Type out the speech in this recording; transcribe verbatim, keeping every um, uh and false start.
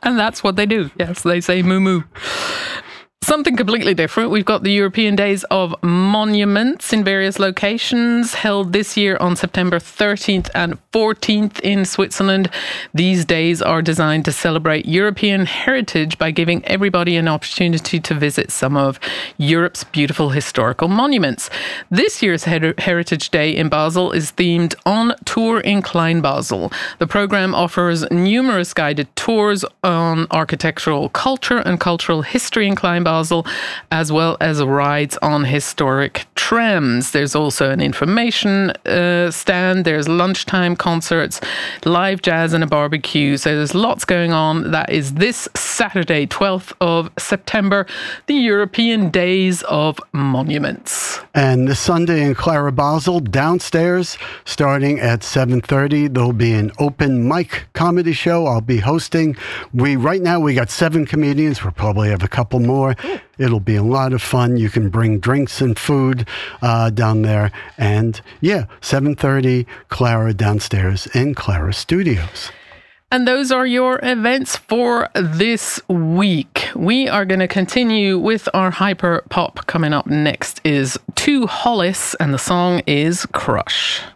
And that's what they do. Yes, they say moo moo. Something completely different. We've got the European Days of Monuments in various locations held this year on September thirteenth and fourteenth in Switzerland. These days are designed to celebrate European heritage by giving everybody an opportunity to visit some of Europe's beautiful historical monuments. This year's Her- Heritage Day in Basel is themed On Tour in Kleinbasel. The program offers numerous guided tours on architectural culture and cultural history in Kleinbasel, as well as rides on historic trams. There's also an information uh, stand. There's lunchtime concerts, live jazz and a barbecue. So there's lots going on. That is this Saturday, twelfth of September, the European Days of Monuments. And this Sunday in Clara Basel, downstairs, starting at seven thirty, there'll be an open mic comedy show I'll be hosting. We Right now, we got seven comedians. We'll probably have a couple more. It'll be a lot of fun. You can bring drinks and food uh, down there. And yeah, seven thirty, Clara downstairs in Clara Studios. And those are your events for this week. We are going to continue with our hyper pop. Coming up next is To Hollis, and the song is Crush.